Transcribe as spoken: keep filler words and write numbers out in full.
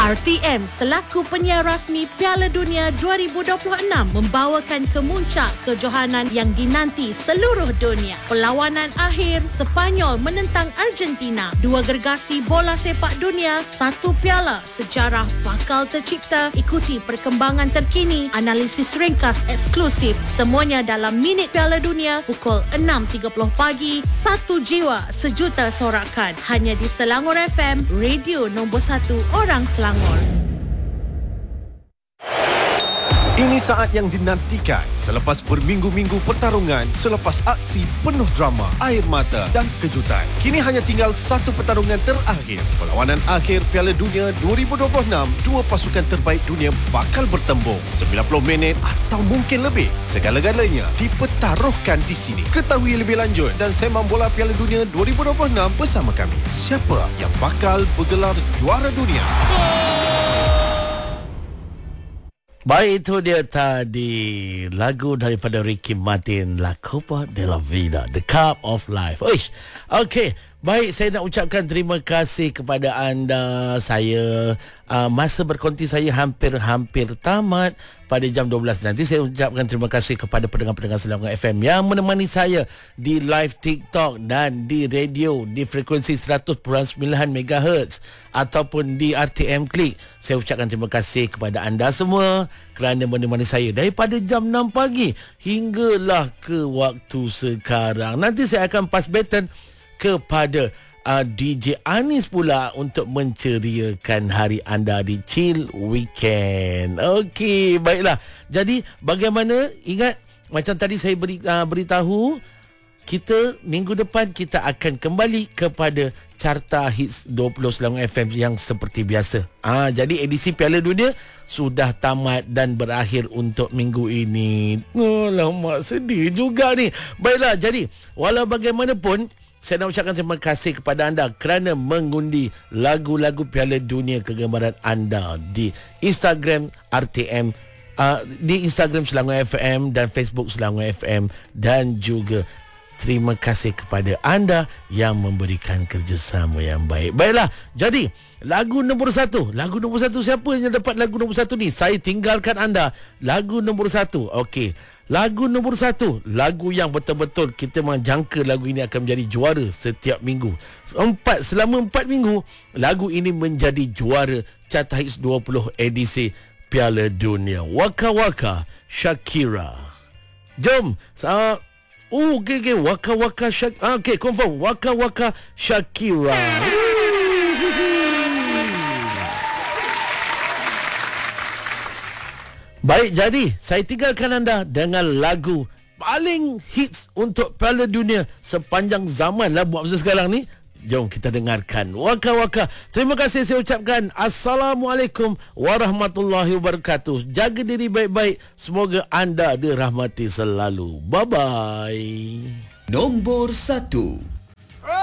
R T M selaku penyiar rasmi Piala Dunia dua ribu dua puluh enam membawakan kemuncak kejohanan yang dinanti seluruh dunia. Perlawanan akhir Sepanyol menentang Argentina. Dua gergasi bola sepak dunia, satu piala. Sejarah bakal tercipta. Ikuti perkembangan terkini, analisis ringkas eksklusif. Semuanya dalam Minit Piala Dunia pukul enam tiga puluh pagi. Satu jiwa, sejuta sorakan. Hanya di Selangor F M, radio nombor satu orang Selangor. Ini saat yang dinantikan selepas berminggu-minggu pertarungan, selepas aksi penuh drama, air mata dan kejutan. Kini hanya tinggal satu pertarungan terakhir. Perlawanan akhir Piala Dunia dua ribu dua puluh enam. Dua pasukan terbaik dunia bakal bertembung. sembilan puluh minit atau mungkin lebih. Segala-galanya dipertaruhkan di sini. Ketahui lebih lanjut dan sembang bola Piala Dunia dua ribu dua puluh enam bersama kami. Siapa yang bakal bergelar juara dunia? Baik, itu dia tadi lagu daripada Ricky Martin, La Copa de la Vida, The Cup of Life. Oish. Okey, baik, saya nak ucapkan terima kasih kepada anda. Saya uh, masa berkonti saya hampir-hampir tamat. Pada jam dua belas nanti saya ucapkan terima kasih kepada pendengar-pendengar Selangor F M yang menemani saya di live TikTok dan di radio di frekuensi seratus perpuluhan sembilan megahertz ataupun di R T M Klik. Saya ucapkan terima kasih kepada anda semua kerana menemani saya daripada jam enam pagi hinggalah ke waktu sekarang. Nanti saya akan pass baton kepada Uh, D J Anis pula untuk menceriakan hari anda di Chill Weekend. Okey, baiklah. Jadi bagaimana? Ingat macam tadi saya beri, uh, beritahu, kita minggu depan kita akan kembali kepada Carta Hits dua puluh Selangor F M yang seperti biasa. Ah, jadi edisi Piala Dunia sudah tamat dan berakhir untuk minggu ini. Oh, lama sedih juga ni. Baiklah, jadi walau bagaimanapun, saya nak ucapkan terima kasih kepada anda kerana mengundi lagu-lagu Piala Dunia kegemaran anda di Instagram R T M, uh, di Instagram Selangor F M dan Facebook Selangor F M, dan juga terima kasih kepada anda yang memberikan kerjasama yang baik. Baiklah, jadi lagu nombor satu. Lagu nombor satu, siapa yang dapat lagu nombor satu ni? Saya tinggalkan anda. Lagu nombor satu. Okey. Lagu nombor satu. Lagu yang betul-betul kita menjangka lagu ini akan menjadi juara setiap minggu. Empat, selama empat minggu, lagu ini menjadi juara Carta Hits dua puluh edisi Piala Dunia. Waka Waka Shakira. Jom. Uh, oh, okey, okey. Waka Waka Shakira. Okey, confirm. Waka Waka Shakira. Baik, jadi saya tinggalkan anda dengan lagu paling hits untuk Piala Dunia sepanjang zaman lah buat masa sekarang ni. Jom kita dengarkan Waka Waka. Terima kasih saya ucapkan. Assalamualaikum warahmatullahi wabarakatuh. Jaga diri baik-baik. Semoga anda dirahmati selalu. Bye-bye. Nombor satu.